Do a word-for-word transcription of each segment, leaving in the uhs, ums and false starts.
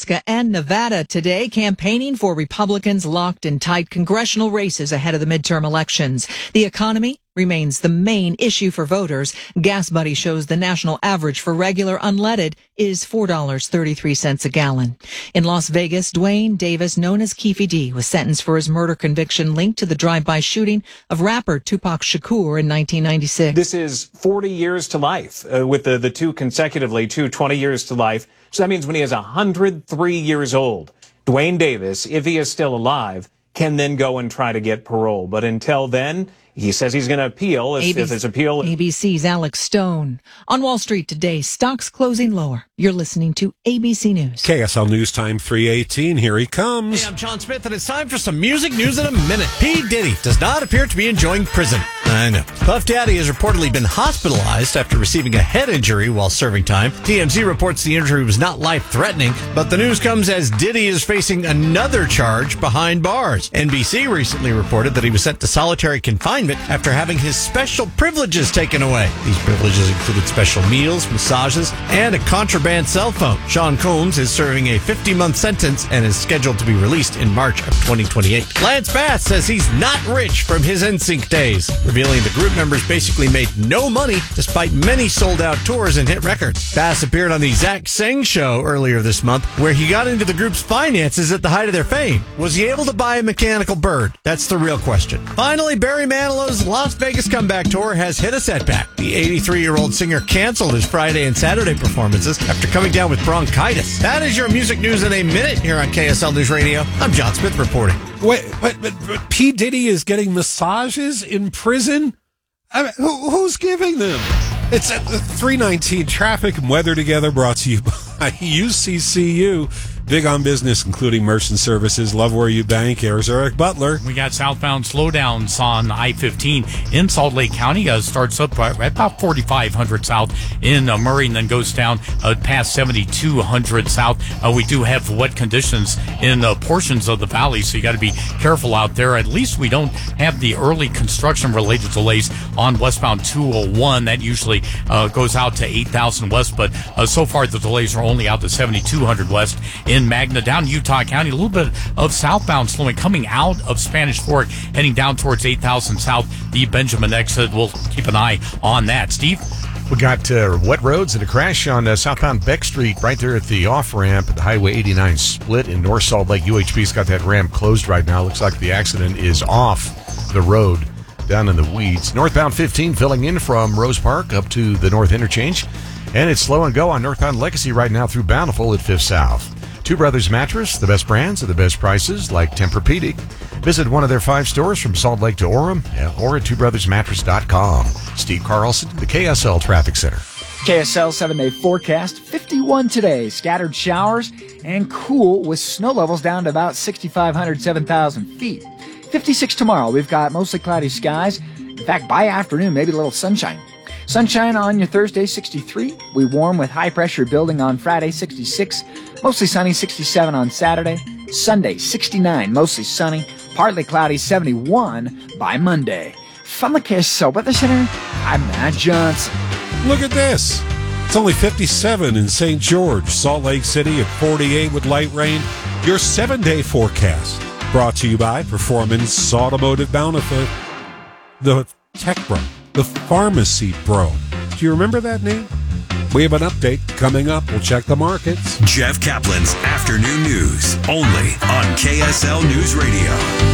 Nebraska and Nevada today, campaigning for Republicans locked in tight congressional races ahead of the midterm elections. The economy remains the main issue for voters. Gas Buddy shows the national average for regular unleaded is four dollars and thirty-three cents a gallon. In Las Vegas, Dwayne Davis, known as Keefe D, was sentenced for his murder conviction linked to the drive-by shooting of rapper Tupac Shakur in nineteen ninety-six. This is forty years to life, uh, with the, the two consecutively, two twenty years to life. So that means when he is one hundred three years old, Dwayne Davis, if he is still alive, can then go and try to get parole. But until then, he says he's going to appeal if, A B C, if his appeal... A B C's Alex Stone. On Wall Street today, stocks closing lower. You're listening to A B C News. K S L News Time three eighteen. Here he comes. Hey, I'm John Smith, and it's time for some music news in a minute. P. Diddy does not appear to be enjoying prison. I know. Puff Daddy has reportedly been hospitalized after receiving a head injury while serving time. T M Z reports the injury was not life-threatening, but the news comes as Diddy is facing another charge behind bars. N B C recently reported that he was sent to solitary confinement after having his special privileges taken away. These privileges included special meals, massages, and a contraband cell phone. Sean Combs is serving a fifty-month sentence and is scheduled to be released in March of twenty twenty-eight. Lance Bass says he's not rich from his N Sync days, revealing the group members basically made no money despite many sold-out tours and hit records. Bass appeared on the Zach Sang Show earlier this month, where he got into the group's finances at the height of their fame. Was he able to buy a mechanical bird? That's the real question. Finally, Barry Manilow's Las Vegas comeback tour has hit a setback. The eighty-three-year-old singer canceled his Friday and Saturday performances after coming down with bronchitis. That is your music news in a minute here on K S L News Radio. I'm John Smith reporting. Wait, but, but, but P. Diddy is getting massages in prison? I mean, who, who's giving them? It's at the three nineteen Traffic and Weather Together, brought to you by U C C U. Big on business, including merchant services. Love where you bank. Here's Eric Butler. We got southbound slowdowns on I fifteen in Salt Lake County. Uh, starts up at about forty-five hundred south in uh, Murray and then goes down uh, past seventy-two hundred south. Uh, we do have wet conditions in uh, portions of the valley, so you got to be careful out there. At least we don't have the early construction-related delays on westbound two oh one. That usually uh, goes out to eight thousand west, but uh, so far the delays are only out to seventy-two hundred west. In Magna, down Utah County, a little bit of southbound slowing coming out of Spanish Fork, heading down towards eight thousand south, the Benjamin exit. We'll keep an eye on that. Steve? We got uh, wet roads and a crash on uh, southbound Beck Street right there at the off-ramp at the Highway eighty-nine split in North Salt Lake. U H B's got that ramp closed right now. Looks like the accident is off the road down in the weeds. Northbound fifteen filling in from Rose Park up to the North Interchange. And it's slow and go on northbound Legacy right now through Bountiful at Fifth South. Two Brothers Mattress, the best brands at the best prices, like Tempur-Pedic. Visit one of their five stores from Salt Lake to Orem or at two brothers mattress dot com. Steve Carlson, the K S L Traffic Center. K S L seven-day forecast, fifty-one today, scattered showers and cool with snow levels down to about six thousand five hundred, seven thousand feet. fifty-six tomorrow, we've got mostly cloudy skies. In fact, by afternoon, maybe a little sunshine. Sunshine on your Thursday, sixty-three. We warm with high pressure building on Friday, sixty-six. Mostly sunny, sixty-seven on Saturday. Sunday, sixty-nine, mostly sunny. Partly cloudy, seventy-one by Monday. From the K S L Weather Center, I'm Matt Johnson. Look at this. It's only fifty-seven in Saint George. Salt Lake City at forty-eight with light rain. Your seven-day forecast brought to you by Performance Automotive Bountiful. The Tech Bro. The Pharmacy Bro. Do you remember that name? We have an update coming up. We'll check the markets. Jeff Kaplan's Afternoon News, only on K S L News Radio.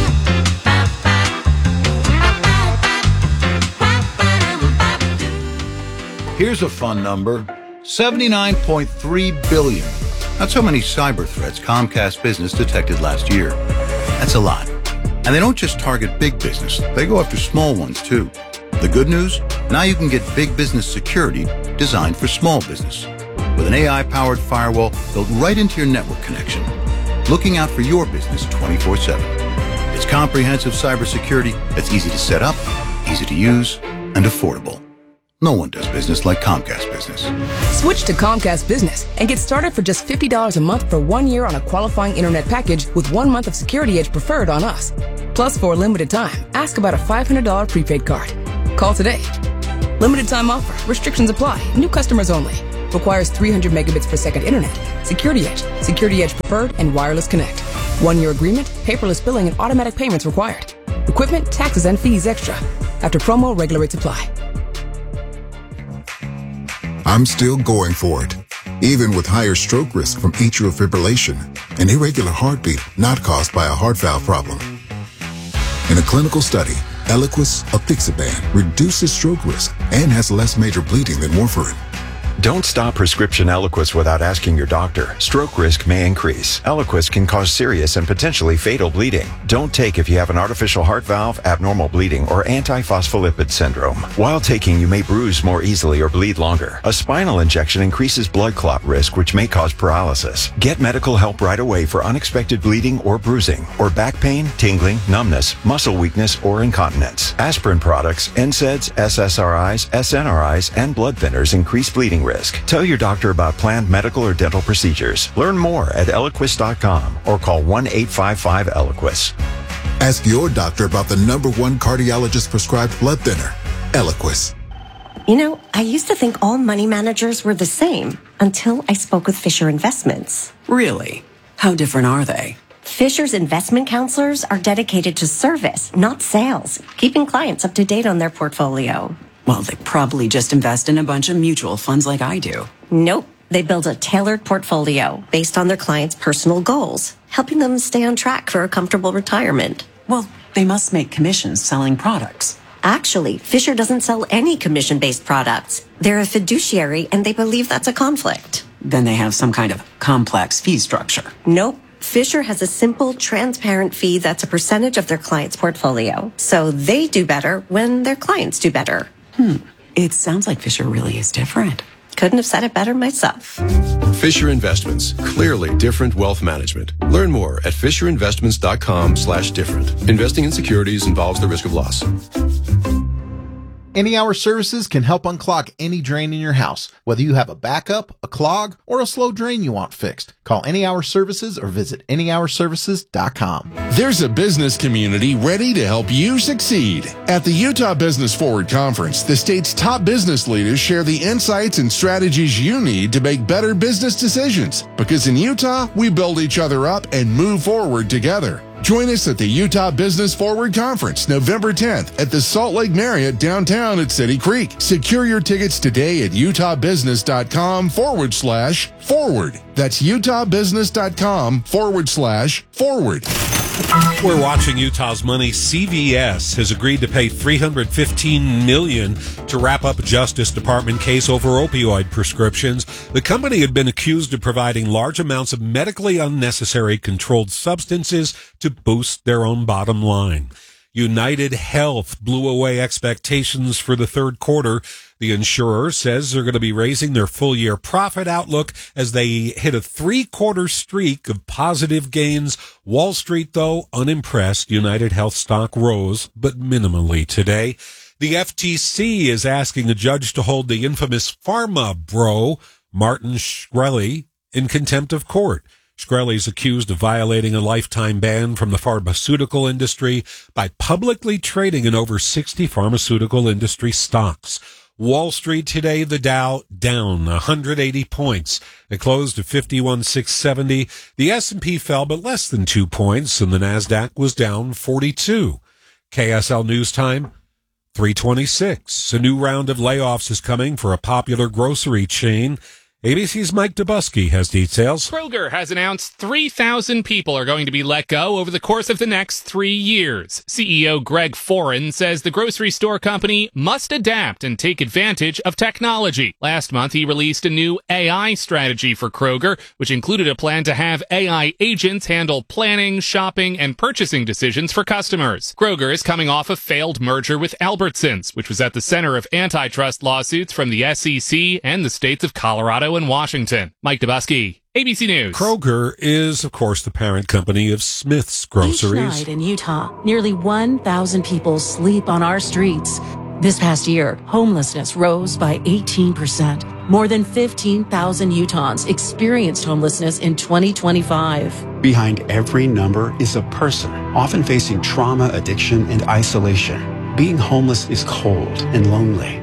Here's a fun number, seventy-nine point three billion. That's how many cyber threats Comcast Business detected last year. That's a lot. And they don't just target big business, they go after small ones too. The good news? Now you can get big business security designed for small business. With an A I-powered firewall built right into your network connection. Looking out for your business twenty-four seven. It's comprehensive cybersecurity that's easy to set up, easy to use, and affordable. No one does business like Comcast Business. Switch to Comcast Business and get started for just fifty dollars a month for one year on a qualifying internet package with one month of Security Edge preferred on us. Plus, for a limited time, ask about a five hundred dollars prepaid card. Call today. Limited time offer. Restrictions apply. New customers only. Requires three hundred megabits per second internet. Security Edge, Security Edge Preferred, and Wireless Connect. One-year agreement, paperless billing, and automatic payments required. Equipment, taxes, and fees extra. After promo, regular rates apply. I'm still going for it, even with higher stroke risk from atrial fibrillation, an irregular heartbeat not caused by a heart valve problem. In a clinical study, Eliquis, apixaban, reduces stroke risk and has less major bleeding than warfarin. Don't stop prescription Eliquis without asking your doctor. Stroke risk may increase. Eliquis can cause serious and potentially fatal bleeding. Don't take if you have an artificial heart valve, abnormal bleeding, or antiphospholipid syndrome. While taking, you may bruise more easily or bleed longer. A spinal injection increases blood clot risk, which may cause paralysis. Get medical help right away for unexpected bleeding or bruising, or back pain, tingling, numbness, muscle weakness, or incontinence. Aspirin products, N SAIDs, S S R Is, S N R Is, and blood thinners increase bleeding risk. Tell your doctor about planned medical or dental procedures. Learn more at Eliquis dot com or call one eight five five Eliquis. Ask your doctor about the number one cardiologist prescribed blood thinner, Eliquis. You know, I used to think all money managers were the same until I spoke with Fisher Investments. Really? How different are they? Fisher's investment counselors are dedicated to service, not sales, keeping clients up to date on their portfolio. Well, they probably just invest in a bunch of mutual funds like I do. Nope. They build a tailored portfolio based on their clients' personal goals, helping them stay on track for a comfortable retirement. Well, they must make commissions selling products. Actually, Fisher doesn't sell any commission-based products. They're a fiduciary, and they believe that's a conflict. Then they have some kind of complex fee structure. Nope. Fisher has a simple, transparent fee that's a percentage of their client's portfolio. So they do better when their clients do better. Hmm. It sounds like Fisher really is different. Couldn't have said it better myself. Fisher Investments. Clearly different wealth management. Learn more at fisher investments dot com slash different. Investing in securities involves the risk of loss. Any Hour Services can help unclog any drain in your house, whether you have a backup, a clog, or a slow drain you want fixed. Call Any Hour Services or visit any hour services dot com. There's a business community ready to help you succeed. At the Utah Business Forward Conference, the state's top business leaders share the insights and strategies you need to make better business decisions. Because in Utah, we build each other up and move forward together. Join us at the Utah Business Forward Conference, November tenth at the Salt Lake Marriott downtown at City Creek. Secure your tickets today at utah business dot com forward slash forward. That's utah business dot com forward slash forward. We're watching Utah's money. C V S has agreed to pay three hundred fifteen million dollars to wrap up a Justice Department case over opioid prescriptions. The company had been accused of providing large amounts of medically unnecessary controlled substances to boost their own bottom line. United Health blew away expectations for the third quarter. The insurer says they're going to be raising their full-year profit outlook as they hit a three-quarter streak of positive gains. Wall Street, though, unimpressed. United Health stock rose, but minimally today. The F T C is asking a judge to hold the infamous pharma bro, Martin Shkreli, in contempt of court. Shkreli is accused of violating a lifetime ban from the pharmaceutical industry by publicly trading in over sixty pharmaceutical industry stocks. Wall Street today, the Dow down one hundred eighty points. It closed at fifty-one six seventy. The S and P fell but less than two points, and the Nasdaq was down forty-two. K S L News Time, three twenty-six. A new round of layoffs is coming for a popular grocery chain. A B C's Mike Dubusky has details. Kroger has announced three thousand people are going to be let go over the course of the next three years. C E O Greg Foran says the grocery store company must adapt and take advantage of technology. Last month, he released a new A I strategy for Kroger, which included a plan to have A I agents handle planning, shopping, and purchasing decisions for customers. Kroger is coming off a failed merger with Albertsons, which was at the center of antitrust lawsuits from the S E C and the states of Colorado in Washington. Mike Dubusky, A B C News. Kroger is, of course, the parent company of Smith's Groceries. Each night in Utah, nearly one thousand people sleep on our streets. This past year, homelessness rose by eighteen percent. More than fifteen thousand Utahns experienced homelessness in twenty twenty-five. Behind every number is a person, often facing trauma, addiction, and isolation. Being homeless is cold and lonely.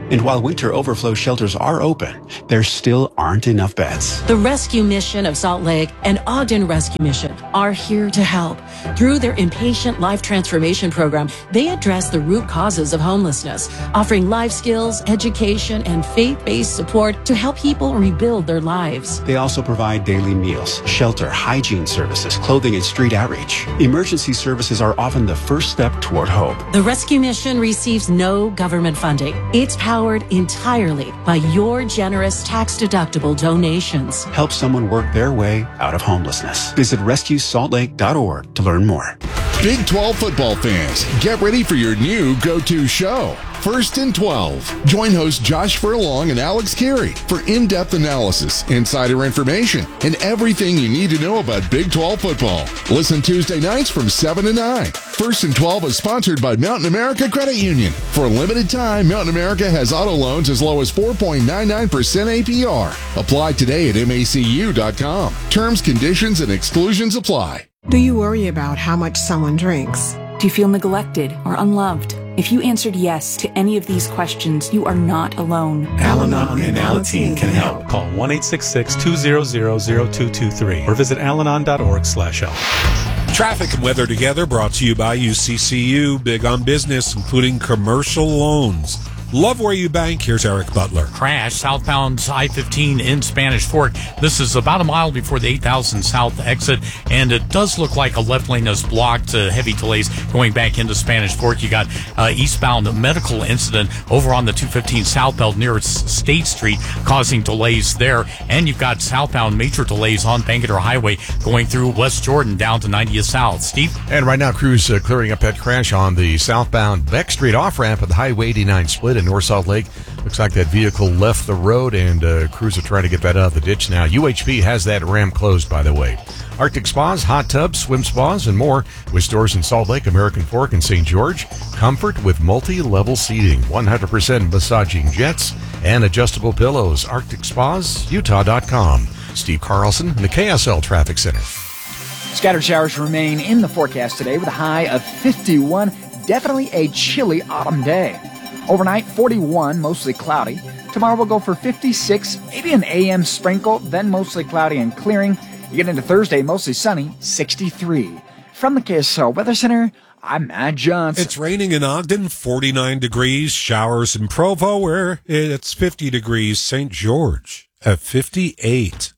And while winter overflow shelters are open, there still aren't enough beds. The Rescue Mission of Salt Lake and Ogden Rescue Mission are here to help. Through their Inpatient Life Transformation Program, they address the root causes of homelessness, offering life skills, education, and faith-based support to help people rebuild their lives. They also provide daily meals, shelter, hygiene services, clothing, and street outreach. Emergency services are often the first step toward hope. The Rescue Mission receives no government funding. It's powered entirely by your generous tax-deductible donations. Help someone work their way out of homelessness. Visit rescue salt lake dot org to learn more. Big twelve football fans, get ready for your new go-to show, First and twelve. Join host Josh Furlong and Alex Carey for in-depth analysis, insider information, and everything you need to know about Big twelve football. Listen Tuesday nights from seven to nine. First and twelve is sponsored by Mountain America Credit Union. For a limited time, Mountain America has auto loans as low as four point nine nine percent A P R. Apply today at M A C U dot com. Terms, conditions, and exclusions apply. Do you worry about how much someone drinks? Do you feel neglected or unloved? If you answered yes to any of these questions, you are not alone. Al-Anon and Alateen can help. Call one eight six six, two zero zero, zero two two three or visit alanon dot org slash help. Traffic and weather together brought to you by U C C U. Big on business, including commercial loans. Love where you bank. Here's Eric Butler. Crash southbound I fifteen in Spanish Fork. This is about a mile before the eight thousand South exit, and it does look like a left lane is blocked. Uh, heavy delays going back into Spanish Fork. You got uh, eastbound medical incident over on the two fifteen southbound near State Street, causing delays there. And you've got southbound major delays on Bangerter Highway going through West Jordan down to ninetieth South. Steve? And right now, crews uh, clearing up that crash on the southbound Beck Street off-ramp at the Highway eighty-nine split in North Salt Lake. Looks like that vehicle left the road, and uh, crews are trying to get that out of the ditch now. U H P has that ramp closed, by the way. Arctic Spas, hot tubs, swim spas, and more with stores in Salt Lake, American Fork, and Saint George. Comfort with multi-level seating, one hundred percent massaging jets, and adjustable pillows. Arctic Spas, Utah dot com. Steve Carlson in the K S L Traffic Center. Scattered showers remain in the forecast today with a high of fifty-one. Definitely a chilly autumn day. Overnight, forty-one, mostly cloudy. Tomorrow we'll go for fifty-six, maybe an A M sprinkle, then mostly cloudy and clearing. You get into Thursday, mostly sunny, sixty-three. From the K S L Weather Center, I'm Matt Johnson. It's raining in Ogden, forty-nine degrees. Showers in Provo, where it's fifty degrees. Saint George at fifty-eight.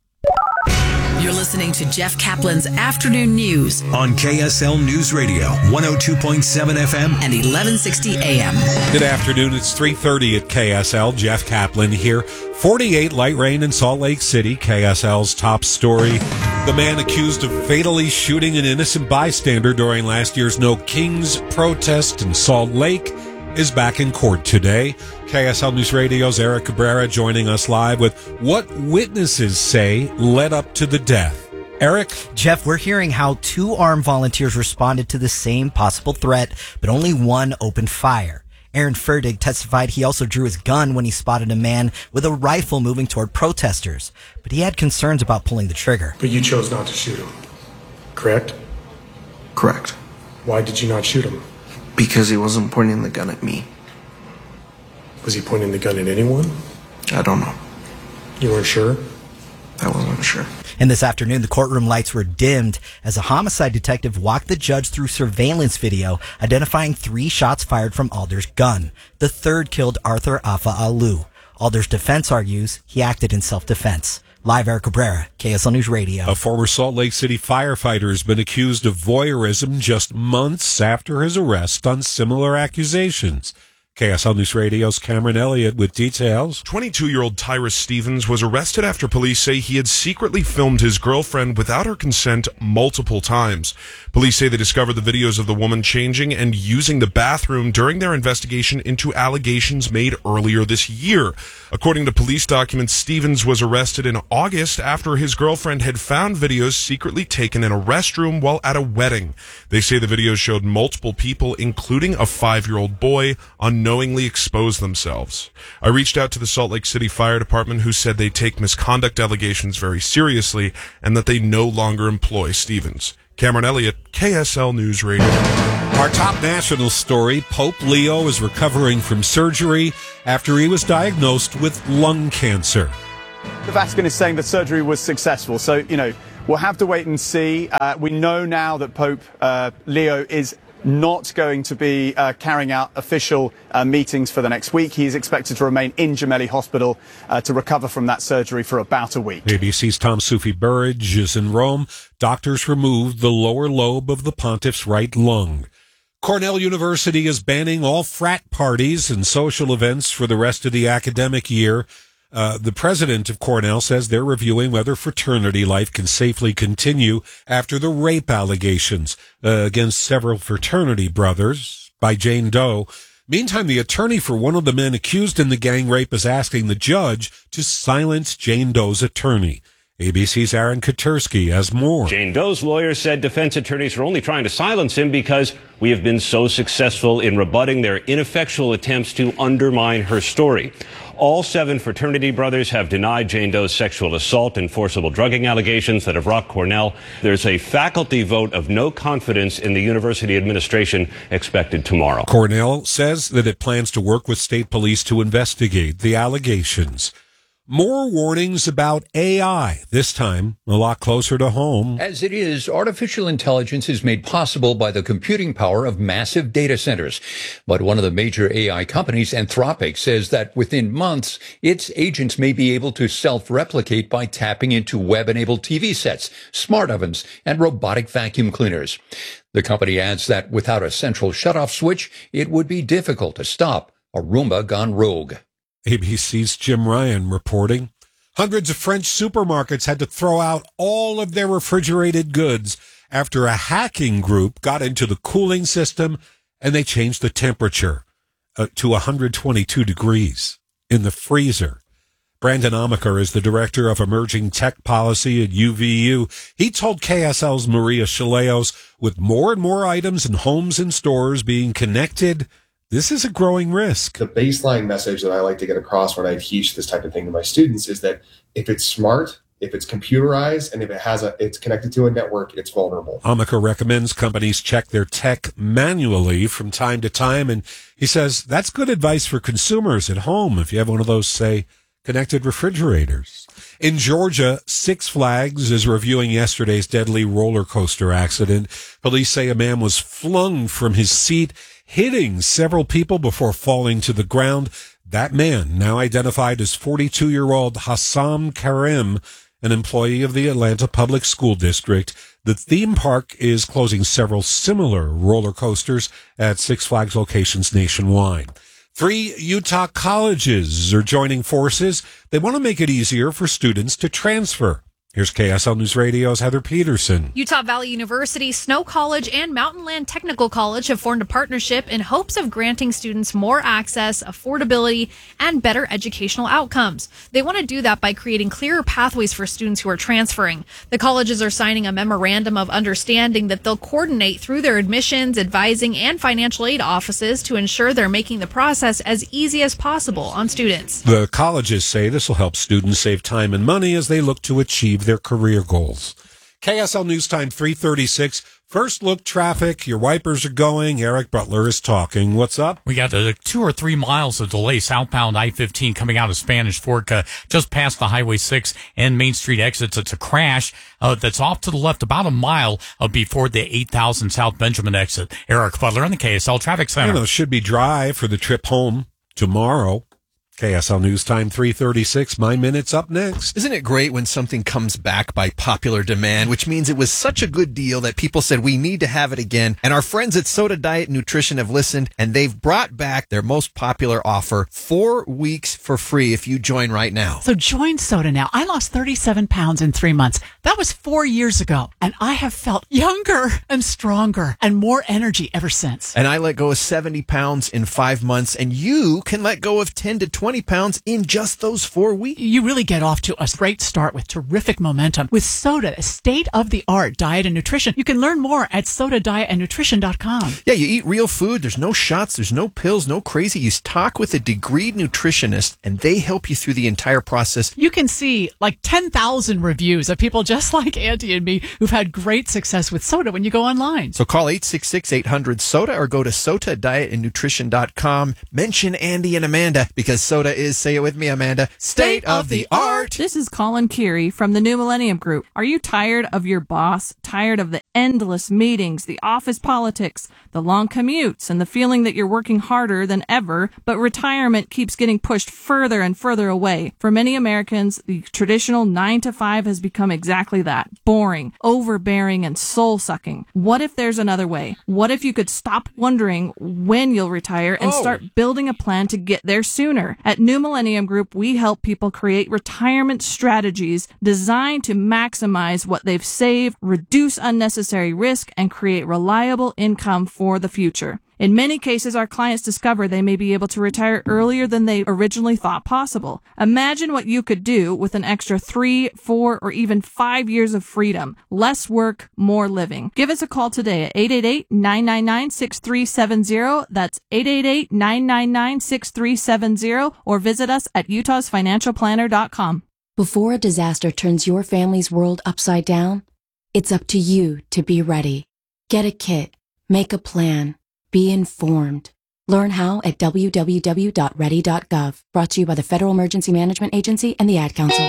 You're listening to Jeff Kaplan's Afternoon News on K S L News Radio, one oh two point seven F M and eleven sixty A M. Good afternoon. It's three thirty at K S L. Jeff Kaplan here. forty-eight light rain in Salt Lake City. K S L's top story. The man accused of fatally shooting an innocent bystander during last year's No Kings protest in Salt Lake is back in court today. K S L News Radio's Eric Cabrera joining us live with what witnesses say led up to the death. Eric? Jeff, we're hearing how two armed volunteers responded to the same possible threat, but only one opened fire. Aaron Ferdig testified he also drew his gun when he spotted a man with a rifle moving toward protesters, but he had concerns about pulling the trigger. But you chose not to shoot him, correct? Correct. Why did you not shoot him? Because he wasn't pointing the gun at me. Was he pointing the gun at anyone? I don't know. You weren't sure? I wasn't sure. And this afternoon, the courtroom lights were dimmed as a homicide detective walked the judge through surveillance video, identifying three shots fired from Alder's gun. The third killed Arthur Afa Alu. Alder's defense argues he acted in self-defense. Live, Eric Cabrera, K S L News Radio. A former Salt Lake City firefighter has been accused of voyeurism just months after his arrest on similar accusations. K S L News Radio's Cameron Elliott with details. twenty-two-year-old Tyrus Stevens was arrested after police say he had secretly filmed his girlfriend without her consent multiple times. Police say they discovered the videos of the woman changing and using the bathroom during their investigation into allegations made earlier this year. According to police documents, Stevens was arrested in August after his girlfriend had found videos secretly taken in a restroom while at a wedding. They say the videos showed multiple people, including a five-year-old boy, unknowingly expose themselves. I reached out to the Salt Lake City Fire Department, who said they take misconduct allegations very seriously and that they no longer employ Stevens. Cameron Elliott, K S L News Radio. Our top national story, Pope Leo is recovering from surgery after he was diagnosed with lung cancer. The Vatican is saying the surgery was successful, so, you know, we'll have to wait and see. Uh, we know now that Pope uh, Leo is not going to be uh, carrying out official uh, meetings for the next week. He is expected to remain in Gemelli Hospital uh, to recover from that surgery for about a week. A B C's Tom Sufi Burridge is in Rome. Doctors removed the lower lobe of the pontiff's right lung. Cornell University is banning all frat parties and social events for the rest of the academic year. Uh, the president of Cornell says they're reviewing whether fraternity life can safely continue after the rape allegations uh, against several fraternity brothers by Jane Doe. Meantime, the attorney for one of the men accused in the gang rape is asking the judge to silence Jane Doe's attorney. A B C's Aaron Katursky has more. Jane Doe's lawyer said defense attorneys are only trying to silence him because we have been so successful in rebutting their ineffectual attempts to undermine her story. All seven fraternity brothers have denied Jane Doe's sexual assault and forcible drugging allegations that have rocked Cornell. There's a faculty vote of no confidence in the university administration expected tomorrow. Cornell says that it plans to work with state police to investigate the allegations. More warnings about A I, this time a lot closer to home. As it is, artificial intelligence is made possible by the computing power of massive data centers. But one of the major A I companies, Anthropic, says that within months, its agents may be able to self-replicate by tapping into web-enabled T V sets, smart ovens, and robotic vacuum cleaners. The company adds that without a central shutoff switch, it would be difficult to stop a Roomba gone rogue. A B C's Jim Ryan reporting. Hundreds of French supermarkets had to throw out all of their refrigerated goods after a hacking group got into the cooling system and they changed the temperature uh, to one hundred twenty-two degrees in the freezer. Brandon Amaker is the director of emerging tech policy at U V U. He told K S L's Maria Chaleos, with more and more items in homes and stores being connected, this is a growing risk. The baseline message that I like to get across when I teach this type of thing to my students is that if it's smart, if it's computerized, and if it has a, it's connected to a network, it's vulnerable. Amika recommends companies check their tech manually from time to time, and he says that's good advice for consumers at home if you have one of those, say, connected refrigerators. In Georgia, Six Flags is reviewing yesterday's deadly roller coaster accident. Police say a man was flung from his seat, hitting several people before falling to the ground. That man, now identified as forty-two-year-old Hassam Karim, an employee of the Atlanta Public School District. The theme park is closing several similar roller coasters at Six Flags locations nationwide. Three Utah colleges are joining forces. They want to make it easier for students to transfer. Here's K S L News Radio's Heather Peterson. Utah Valley University, Snow College, and Mountain Land Technical College have formed a partnership in hopes of granting students more access, affordability, and better educational outcomes. They want to do that by creating clearer pathways for students who are transferring. The colleges are signing a memorandum of understanding that they'll coordinate through their admissions, advising, and financial aid offices to ensure they're making the process as easy as possible on students. The colleges say this will help students save time and money as they look to achieve their career goals. K S L News Time three thirty-six. First look traffic. Your wipers are going. Eric Butler is talking. What's up? We got uh, two or three miles of delay southbound I fifteen coming out of Spanish Fork, uh, just past the Highway six and Main Street exits. It's a crash uh, that's off to the left about a mile uh, before the eight thousand South Benjamin exit. Eric Butler on the K S L Traffic Center. You know, it should be dry for the trip home tomorrow. K S L News Time three thirty-six. My Minute's up next. Isn't it great when something comes back by popular demand, which means it was such a good deal that people said we need to have it again. And our friends at Soda Diet Nutrition have listened, and they've brought back their most popular offer, four weeks for free if you join right now. So join Soda now. I lost thirty-seven pounds in three months. That was four years ago. And I have felt younger and stronger and more energy ever since. And I let go of seventy pounds in five months, and you can let go of ten to twenty twenty pounds in just those four weeks. You really get off to a great start with terrific momentum. With Soda, a state-of-the-art diet and nutrition. You can learn more at soda diet and nutrition dot com. Yeah, you eat real food. There's no shots. There's no pills, no crazy. You talk with a degreed nutritionist, and they help you through the entire process. You can see like ten thousand reviews of people just like Andy and me who've had great success with Soda when you go online. So call eight six six, eight hundred, SODA or go to soda diet and nutrition dot com. Mention Andy and Amanda because Soda is, say it with me, Amanda, state of the art. This is Colin Curie from the New Millennium Group. Are you tired of your boss? Tired of the endless meetings, the office politics, the long commutes, and the feeling that you're working harder than ever, but retirement keeps getting pushed further and further away? For many Americans, the traditional nine to five has become exactly that. Boring, overbearing, and soul-sucking. What if there's another way? What if you could stop wondering when you'll retire and Oh. start building a plan to get there sooner? At New Millennium Group, we help people create retirement strategies designed to maximize what they've saved, reduce unnecessary risk, and create reliable income for the future. In many cases, our clients discover they may be able to retire earlier than they originally thought possible. Imagine what you could do with an extra three, four, or even five years of freedom. Less work, more living. Give us a call today at eight eight eight, nine nine nine, six three seven zero. That's eight eight eight, nine nine nine, six three seven zero, or visit us at utahs financial planner dot com. Before a disaster turns your family's world upside down, it's up to you to be ready. Get a kit. Make a plan. Be informed. Learn how at w w w dot ready dot gov. Brought to you by the Federal Emergency Management Agency and the Ad Council.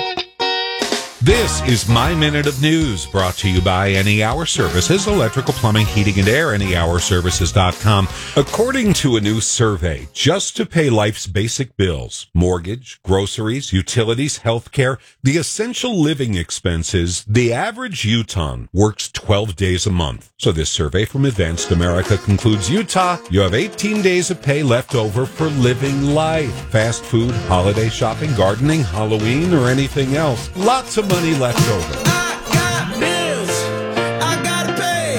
This is My Minute of News, brought to you by Any Hour Services, electrical, plumbing, heating, and air, any hour services dot com. According to a new survey, just to pay life's basic bills, mortgage, groceries, utilities, healthcare, the essential living expenses, the average Utahn works twelve days a month. So this survey from Advanced America concludes, Utah, you have eighteen days of pay left over for living life. Fast food, holiday shopping, gardening, Halloween, or anything else. Lots of money left over. Bills, I gotta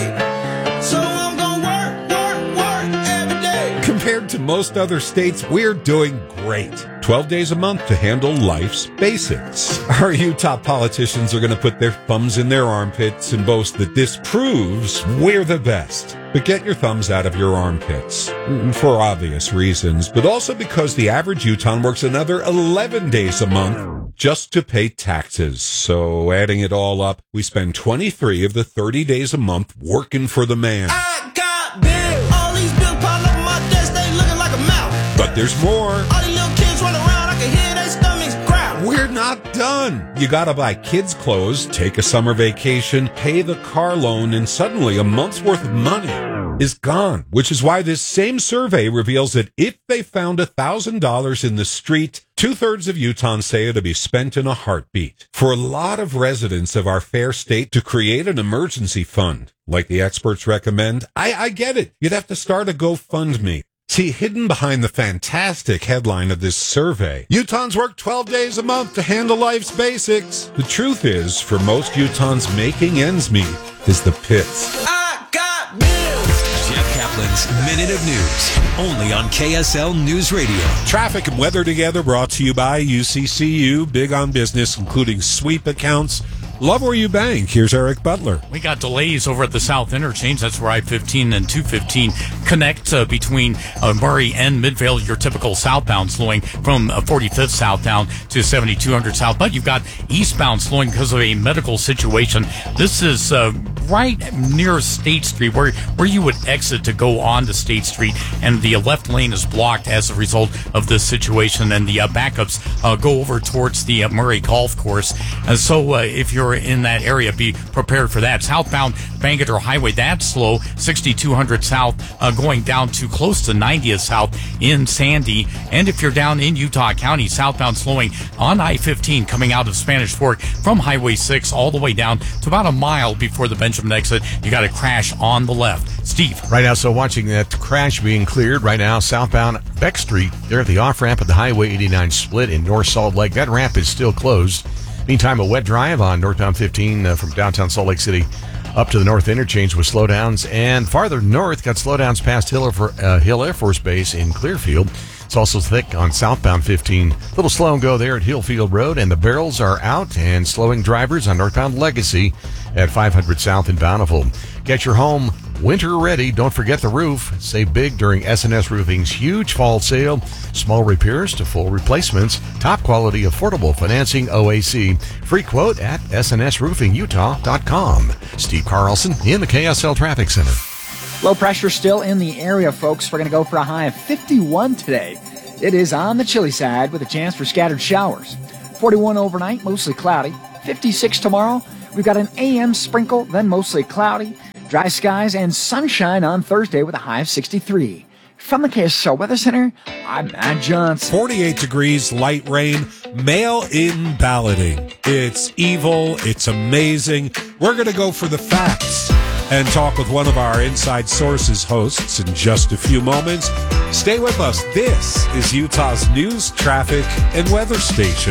pay, so I'm gonna work, work, work every day. Compared to most other states, we're doing great. twelve days a month to handle life's basics. Our Utah politicians are going to put their thumbs in their armpits and boast that this proves we're the best. But get your thumbs out of your armpits. For obvious reasons, but also because the average Utahn works another eleven days a month just to pay taxes. So adding it all up, we spend twenty-three of the thirty days a month working for the man. I got bills, all these bills piling up on my desk, they looking like a mouth. But there's more. All these little kids running around, I can hear their stomachs growl. We're not done. You gotta buy kids' clothes, take a summer vacation, pay the car loan, and suddenly a month's worth of money is gone. Which is why this same survey reveals that if they found one thousand dollars in the street, two-thirds of Utahns say it'll be spent in a heartbeat. For a lot of residents of our fair state to create an emergency fund, like the experts recommend, I, I get it. You'd have to start a GoFundMe. See, hidden behind the fantastic headline of this survey, Utahns work twelve days a month to handle life's basics. The truth is, for most Utahns, making ends meet is the pits. I got bills. Jeff Kaplan's Minute of News, only on K S L News Radio. Traffic and weather together, brought to you by U C C U, big on business, including sweep accounts. Love where you bank. Here's Eric Butler. We got delays over at the South Interchange. That's where I fifteen and two fifteen connect uh, between uh, Murray and Midvale. Your typical southbound slowing from uh, forty-fifth southbound to seventy-two hundred south. But you've got eastbound slowing because of a medical situation. This is uh, right near State Street, where where you would exit to go on to State Street, and the left lane is blocked as a result of this situation. And the uh, backups uh, go over towards the uh, Murray Golf Course. And so uh, if you're in that area, be prepared for that. Southbound Bangerter Highway, that's slow, sixty-two hundred south, uh, going down to close to ninetieth south in Sandy. And if you're down in Utah County, southbound slowing on I fifteen coming out of Spanish Fork from Highway six all the way down to about a mile before the Benjamin exit. You got a crash on the left. Steve. Right now, so watching that crash being cleared right now, southbound Beck Street, there at the off-ramp of the Highway eighty-nine split in North Salt Lake. That ramp is still closed. Meantime, a wet drive on northbound fifteen uh, from downtown Salt Lake City up to the north interchange with slowdowns. And farther north, got slowdowns past Hill, uh, Hill Air Force Base in Clearfield. It's also thick on southbound fifteen. A little slow and go there at Hillfield Road, and the barrels are out and slowing drivers on northbound Legacy at five hundred South in Bountiful. Get your home winter ready. Don't forget the roof. Save big during S and S Roofing's huge fall sale. Small repairs to full replacements. Top quality, affordable financing. O A C. Free quote at S N S roofing utah dot com. Steve Carlson in the K S L Traffic Center. Low pressure still in the area, folks. We're going to go for a high of fifty-one today. It is on the chilly side with a chance for scattered showers. forty-one overnight, mostly cloudy. fifty-six tomorrow. We've got an A M sprinkle, then mostly cloudy. Dry skies and sunshine on Thursday with a high of sixty-three. From the K S L Weather Center, I'm Matt Johnson. forty-eight degrees, light rain, mail-in balloting. It's evil. It's amazing. We're going to go for the facts and talk with one of our Inside Sources hosts in just a few moments. Stay with us. This is Utah's news, traffic, and weather station.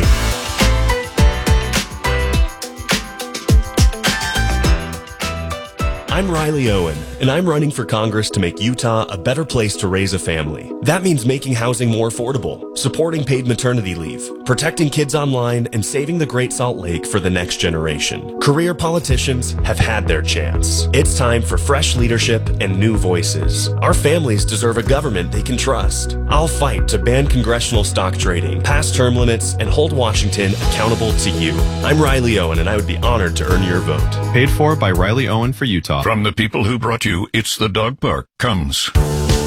I'm Riley Owen, and I'm running for Congress to make Utah a better place to raise a family. That means making housing more affordable, supporting paid maternity leave, protecting kids online, and saving the Great Salt Lake for the next generation. Career politicians have had their chance. It's time for fresh leadership and new voices. Our families deserve a government they can trust. I'll fight to ban congressional stock trading, pass term limits, and hold Washington accountable to you. I'm Riley Owen, and I would be honored to earn your vote. Paid for by Riley Owen for Utah. From the people who brought you It's the Dog Park comes